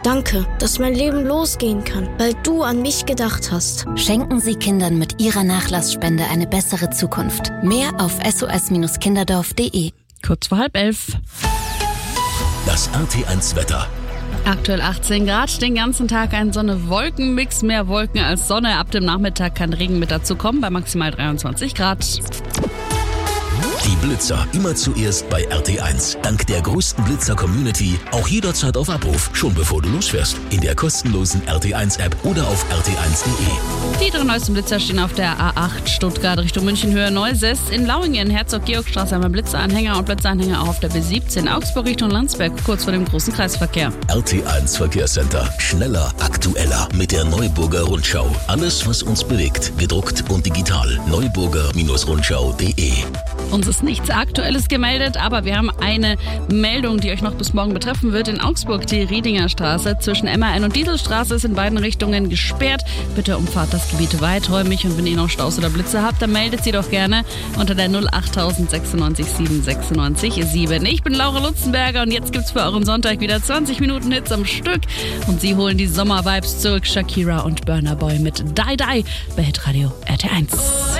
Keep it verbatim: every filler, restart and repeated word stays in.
Danke, dass mein Leben losgehen kann, weil du an mich gedacht hast. Schenken Sie Kindern mit Ihrer Nachlassspende eine bessere Zukunft. Mehr auf s o s kinderdorf punkt d e. Kurz vor halb elf. Das R T eins Wetter. Aktuell achtzehn Grad, den ganzen Tag ein Sonne-Wolken-Mix, mehr Wolken als Sonne. Ab dem Nachmittag kann Regen mit dazu kommen, bei maximal dreiundzwanzig Grad. Die Blitzer immer zuerst bei R T eins. Dank der größten Blitzer-Community auch jederzeit auf Abruf, schon bevor du losfährst. In der kostenlosen R T eins App oder auf r t eins punkt d e. Die drei neuesten Blitzer stehen auf der A acht Stuttgart Richtung München Höhe Neuses. In Lauingen, Herzog-Georg-Straße haben wir Blitzeranhänger und Blitzeranhänger auch auf der B siebzehn. Augsburg Richtung Landsberg, kurz vor dem großen Kreisverkehr. R T eins Verkehrscenter. Schneller, aktueller mit der Neuburger Rundschau. Alles, was uns bewegt, gedruckt und digital. neuburger Rundschau punkt d e. Uns ist nichts Aktuelles gemeldet, aber wir haben eine Meldung, die euch noch bis morgen betreffen wird. In Augsburg, die Riedinger Straße zwischen M A N und Dieselstraße ist in beiden Richtungen gesperrt. Bitte umfahrt das Gebiet weiträumig und wenn ihr noch Staus oder Blitze habt, dann meldet sie doch gerne unter der null acht sechsundneunzig sieben sechsundneunzig sieben. Ich bin Laura Lutzenberger und jetzt gibt's für euren Sonntag wieder zwanzig Minuten Hits am Stück und sie holen die Sommervibes zurück. Shakira und Burna Boy mit Die Die bei Hitradio R T eins.